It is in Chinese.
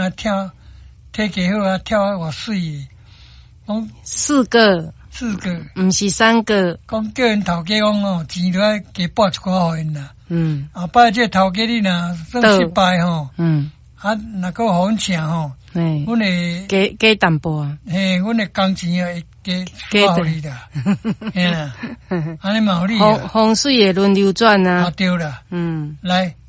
啊跳，体格好啊，跳啊偌水诶。讲 4个，毋是3个。 讲叫因头家讲哦，钱都爱加拨一寡互因啦。后摆这头家你若算失败吼，若搁互阮请吼，阮会加淡薄啊。 嘿，阮的工钱会加互你啦。嘿啦，安尼嘛互你啊。 风水会轮流转啊。 对啦。来。